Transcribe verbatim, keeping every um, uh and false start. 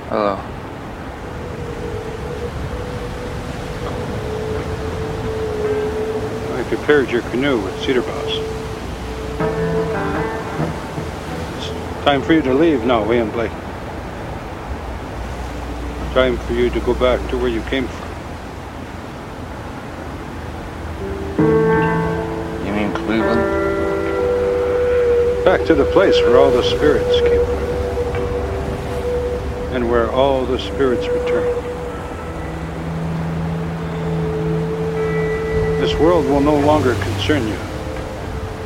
Hello. I prepared your canoe with cedar boughs. It's time for you to leave now, William Blake. Time for you to go back to where you came from. You mean Cleveland? Back to the place where all the spirits came from. And where all the spirits return. This world will no longer concern you.